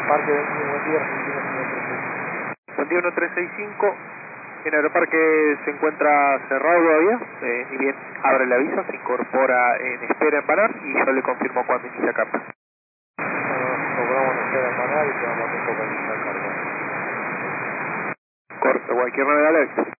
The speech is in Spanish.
Parque 21, buen día, Argentina 1365. Buen día 1365. En Aeroparque se encuentra cerrado todavía, ni bien abre el aviso, se incorpora en espera en Banar y yo le confirmo cuando inicia carga. Bueno, logramos espera en Manar y quedamos atentos para iniciar carga. Corto, cualquier novedad le aviso.